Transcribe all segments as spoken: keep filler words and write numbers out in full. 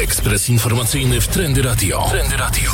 Ekspres informacyjny w Trendy Radio. Trendy Radio.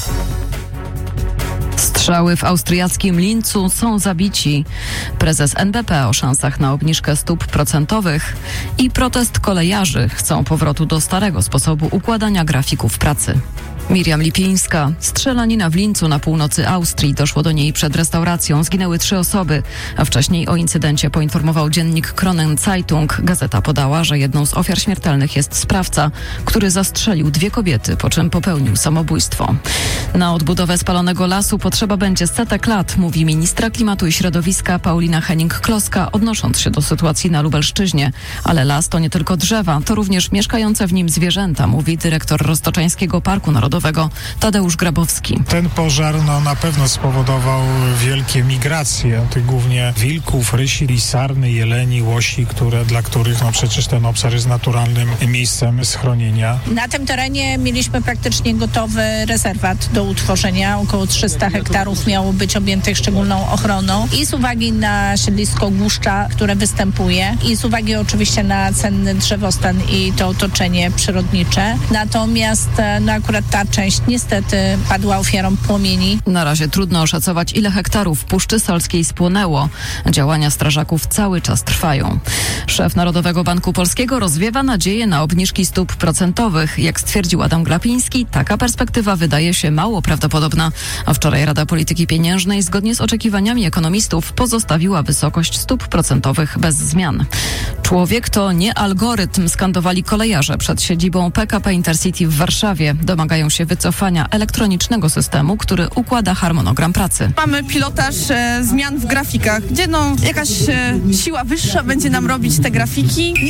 Strzały w austriackim Lincu są zabici. Prezes N B P o szansach na obniżkę stóp procentowych i protest kolejarzy chcą powrotu do starego sposobu układania grafików pracy. Miriam Lipińska. Strzelanina w Lincu na północy Austrii. Doszło do niej przed restauracją. Zginęły trzy osoby, a wcześniej o incydencie poinformował dziennik Kronen Zeitung. Gazeta podała, że jedną z ofiar śmiertelnych jest sprawca, który zastrzelił dwie kobiety, po czym popełnił samobójstwo. Na odbudowę spalonego lasu potrzeba będzie setek lat, mówi ministra klimatu i środowiska Paulina Henning-Kloska, odnosząc się do sytuacji na Lubelszczyźnie. Ale las to nie tylko drzewa, to również mieszkające w nim zwierzęta, mówi dyrektor Roztoczańskiego Parku Narodowego Tadeusz Grabowski. Ten pożar no, na pewno spowodował wielkie migracje tych głównie wilków, rysi, sarny, jeleni, łosi, które, dla których no, przecież ten obszar jest naturalnym miejscem schronienia. Na tym terenie mieliśmy praktycznie gotowy rezerwat do utworzenia. Około trzysta hektarów miało być objętych szczególną ochroną i z uwagi na siedlisko Głuszcza, które występuje i z uwagi oczywiście na cenny drzewostan i to otoczenie przyrodnicze. Natomiast no, akurat ta część niestety padła ofiarą płomieni. Na razie trudno oszacować, ile hektarów Puszczy Salskiej spłonęło. Działania strażaków cały czas trwają. Szef Narodowego Banku Polskiego rozwiewa nadzieję na obniżki stóp procentowych. Jak stwierdził Adam Glapiński, taka perspektywa wydaje się mało prawdopodobna. A wczoraj Rada Polityki Pieniężnej zgodnie z oczekiwaniami ekonomistów pozostawiła wysokość stóp procentowych bez zmian. Człowiek to nie algorytm, skandowali kolejarze przed siedzibą P K P Intercity w Warszawie. Domagają się wycofania elektronicznego systemu, który układa harmonogram pracy. Mamy pilotaż e, zmian w grafikach, gdzie no, jakaś e, siła wyższa będzie nam robić te grafiki.